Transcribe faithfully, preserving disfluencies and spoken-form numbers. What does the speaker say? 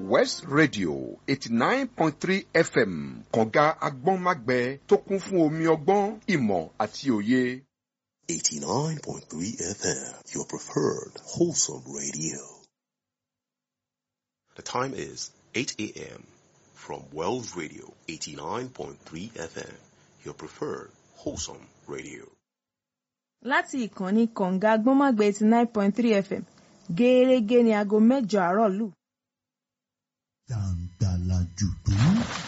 West Radio eighty nine point three F M kànga agbọ́nmágbẹ tó kún fún omi ọgbọ́n ìmọ̀ àti òye. eighty-nine point three F M, your preferred wholesome radio. The time is eight a.m. from Wells Radio eighty-nine point three F M, your preferred wholesome radio. Láti ìkànnì kànga agbọ́nmágbẹ eighty nine point three F M, gẹ́rẹ́gẹ́ ni aago mẹ́jọ àárọ̀ lù. Dàǹdàlà jùdú.